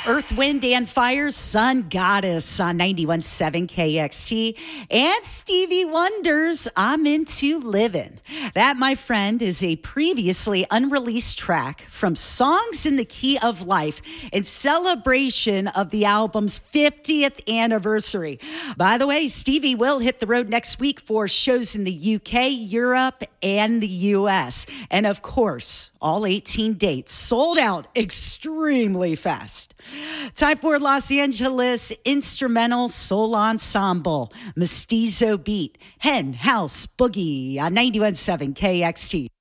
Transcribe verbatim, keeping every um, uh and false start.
Earth, Wind, and Fire, Sun Goddess on ninety-one point seven K X T, and Stevie Wonder's I'm Into Livin'. That, my friend, is a previously unreleased track from Songs in the Key of Life in celebration of the album's fiftieth anniversary. By the way, Stevie will hit the road next week for shows in the U K, Europe, and the U S. And of course, all eighteen dates sold out extremely fast. Time for Los Angeles Instrumental Soul Ensemble, Mestizo Beat, Hen House Boogie on ninety-one point seven K X T.